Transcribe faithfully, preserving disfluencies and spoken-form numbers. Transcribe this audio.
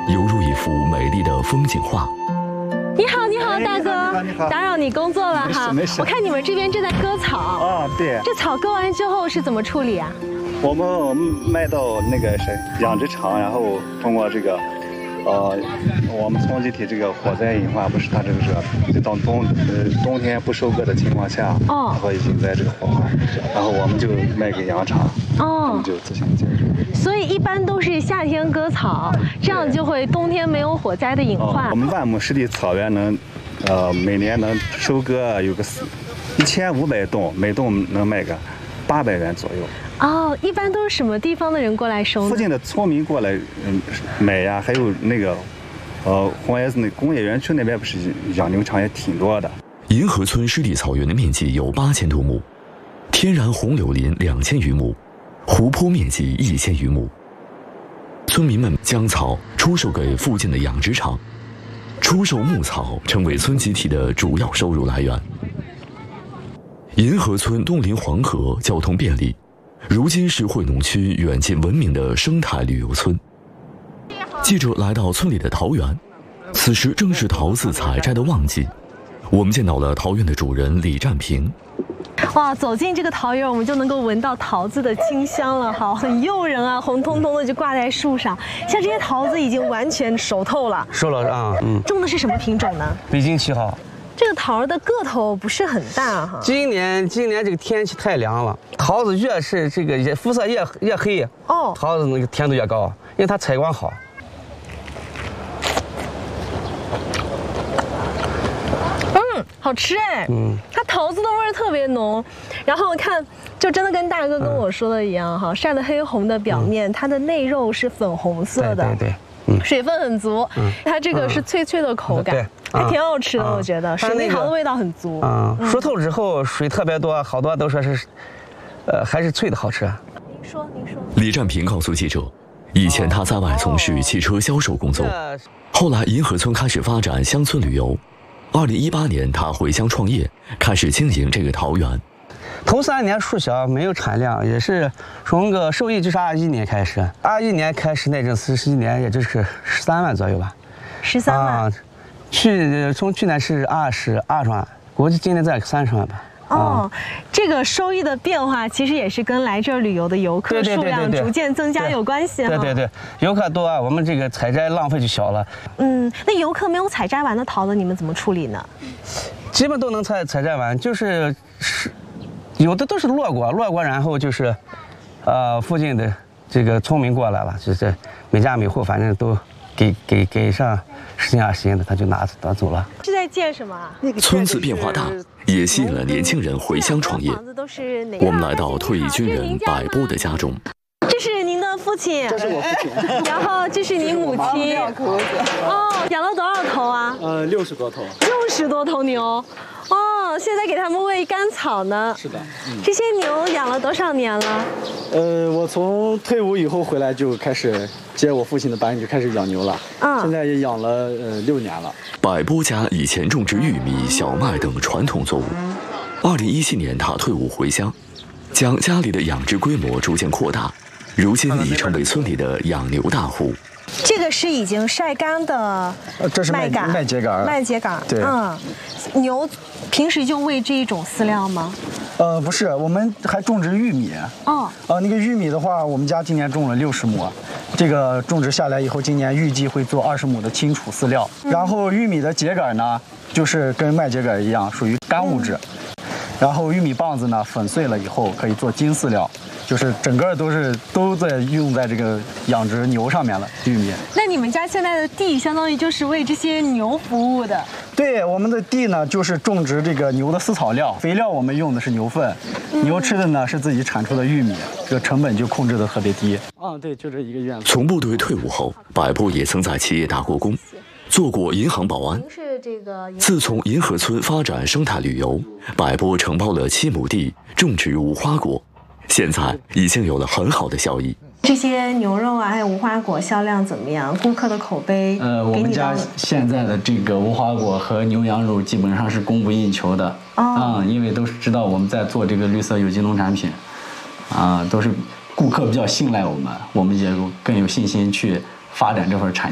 犹如一幅美丽的风景画。 你好，你好，大哥， 你好， 打扰你工作了哈。 没事， 我看你们这边正在割草。 啊，对。 这草割完之后是怎么处理啊？ 我们我们卖到那个谁养殖场，然后通过这个，呃，我们冲击体这个火灾隐患，不是它这个是到冬呃冬天不收割的情况下， 哦， 然后已经在这个火化，然后我们就卖给羊场，哦，他们就自行解决。 所以一般都是夏天割草，这样就会冬天没有火灾的隐患。 哦、我们万亩湿地草原能，呃，每年能收割有个四一千五百栋，每栋能卖个八百元左右。 哦，一般都是什么地方的人过来收呢？ 附近的村民过来，嗯，买呀，还有那个，呃，红叶子那工业园区那边不是养牛场也挺多的。 银河村湿地草原的面积有八千多亩，天然红柳林两千余亩，湖泊面积一千余亩。村民们将草出售给附近的养殖场，出售牧草成为村集体的主要收入来源。银河村东临黄河，交通便利，如今是惠农区远近闻名的生态旅游村。记者来到村里的桃园，此时正是桃子采摘的旺季。我们见到了桃园的主人李占平。 哇，走进这个桃园，我们就能够闻到桃子的清香了，哈，很诱人啊，红彤彤的就挂在树上。像这些桃子已经完全熟透了， 熟了啊，嗯。 种的是什么品种呢？ 北京七号。 这个桃的个头不是很大哈。 今年今年这个天气太凉了，桃子越是这个肤色越越黑，哦，桃子那个甜度越高，因为它采光好。 嗯，好吃哎，嗯，它桃子的味儿特别浓，然后看就真的跟大哥跟我说的一样哈，晒得黑红的表面，它的内肉是粉红色的， 对对对。嗯， 水分很足，嗯，它这个是脆脆的口感，对，还挺好吃的，我觉得水蜜桃的味道很足。 啊，熟透之后水特别多，好多都说是，呃，还是脆的好吃。 您说，您说。 李占平告诉记者，以前他在外从事汽车销售工作，后来银河村开始发展乡村旅游。二零一八年，他回乡创业，开始经营这个桃园。 头三年树小，没有产量，也是从个收益就是二一年开始，二一年开始那阵四十一年，也就是十三万左右吧。 十三万。啊， 去从去年是二十二十万，估计今年再三十万吧。 哦，这个收益的变化其实也是跟来这儿旅游的游客数量逐渐增加有关系哈。 对对对，游客多，我们这个采摘浪费就小了。 嗯，那游客没有采摘完的桃子，你们怎么处理呢？ 基本都能采采摘完，就是是。有的都是落果，落果然后就是，呃，附近的这个村民过来了，就是每家每户反正都给给给上十斤二十斤的，他就拿拿走了。 是在建什么啊？ 村子变化大，也吸引了年轻人回乡创业。我们来到退役军人百波的家中。 这是您的父亲， 这是我父亲， 然后这是您母亲。哦，养了多少头啊？ 呃，六十多头。 六十多头牛。哦，现在给他们喂干草呢。 是的， 嗯，这些牛养了多少年了？ 呃，我从退伍以后回来就开始接我父亲的班，就开始养牛了。嗯，现在也养了呃六年了。 百波家以前种植玉米、小麦等传统作物。二零一七年，他退伍回乡，将家里的养殖规模逐渐扩大，如今已成为村里的养牛大户。 这个是已经晒干的麦秆， 麦秸秆， 麦秸秆。对，嗯，牛平时就喂这一种饲料吗？ 呃，不是，我们还种植玉米。哦，呃，那个玉米的话，我们家今年种了六十亩，这个种植下来以后，今年预计会做二十亩的清储饲料。嗯、然后玉米的秸秆呢，就是跟麦秸秆一样，属于干物质。嗯、然后玉米棒子呢，粉碎了以后可以做精饲料。就是整个都是都在用在这个养殖牛上面了，玉米。 那你们家现在的地相当于就是为这些牛服务的？ 对，我们的地呢就是种植这个牛的饲草料，肥料我们用的是牛粪，嗯、牛吃的呢是自己产出的玉米，这个成本就控制的特别低。 啊，对，就这一个院子。 从部队退伍后，百波也曾在企业打过工，做过银行保安。自从银河村发展生态旅游，百波承包了七亩地，种植无花果。现在已经有了很好的效益。 这些牛肉啊，还有无花果销量怎么样？顾客的口碑？ 呃，我们家现在的这个无花果和牛羊肉基本上是供不应求的。哦，嗯，因为都是知道我们在做这个绿色有机农产品，啊，都是顾客比较信赖我们，我们也更有信心去发展这份产业。